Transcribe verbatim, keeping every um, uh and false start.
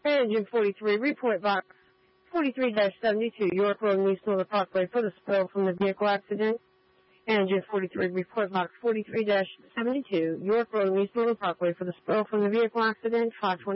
Engine forty-three, report box forty-three dash seventy-two, York Road, East Miller Parkway for the spill from the vehicle accident. Engine forty-three, report box forty-three dash seventy-two, York Road, East Miller Parkway for the spill from the vehicle accident, five twenty.